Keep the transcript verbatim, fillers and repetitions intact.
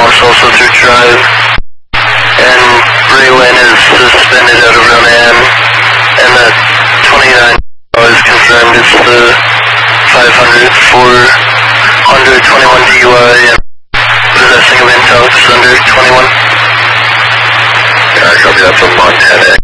also through drive. And Raylan is suspended out of Ronan. And the twenty-nine is confirmed it's the five hundred for under twenty-one D U I and possessing of intox under twenty-one. Yeah, I copy that from Montana.